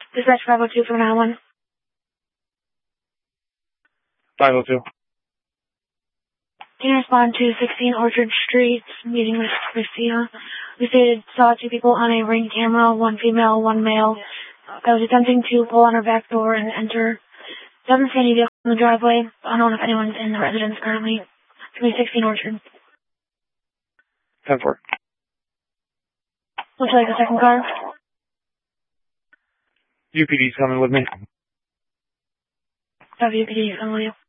Dispatch 502 for 911. 502. Can you respond to 16 Orchard Street, meeting with Christina? We stated saw two people on a Ring camera, one female, one male. I was attempting to pull on her back door and enter. Doesn't see any vehicle in the driveway. Unknown if anyone's in the residence currently. It's me, 16 Orchard. 10-4. Looks like a second car. UPD's coming with me. Have UPD coming with you.